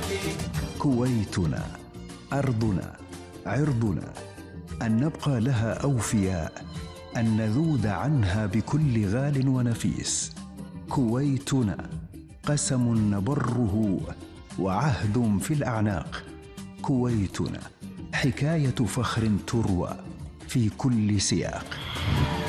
كويتنا أرضنا عرضنا، أن نبقى لها أوفياء، أن نذود عنها بكل غال ونفيس. كويتنا قسم نبره وعهد في الأعناق. كويتنا حكاية فخر تروى في كل سياق.